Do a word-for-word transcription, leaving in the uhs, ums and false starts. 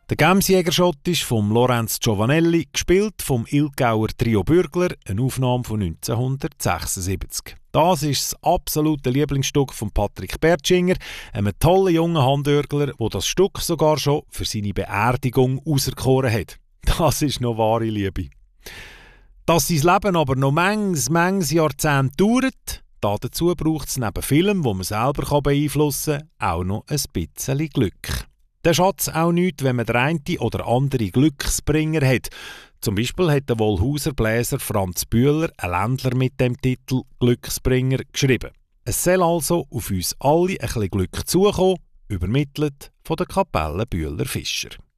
Der Gemsjägerschott ist von Lorenz Giovanelli, gespielt vom Ilgauer Trio Bürgler, eine Aufnahme von neunzehnhundertsechsundsiebzig. Das ist das absolute Lieblingsstück von Patrick Bertschinger, einem tollen jungen Handörgler, der das Stück sogar schon für seine Beerdigung auserkoren hat. Das ist noch wahre Liebe. Dass sein Leben aber noch manches, manches Jahrzehnt dauert, dazu braucht es neben Filmen, die man selber beeinflussen kann, auch noch ein bisschen Glück. Der Schatz auch nicht, wenn man den einen oder andere Glücksbringer hat. Zum Beispiel hat der Wolhauser Bläser Franz Bühler einen Ländler mit dem Titel Glücksbringer geschrieben. Es soll also auf uns alle ein bisschen Glück zukommen, übermittelt von der Kapelle Bühler Fischer.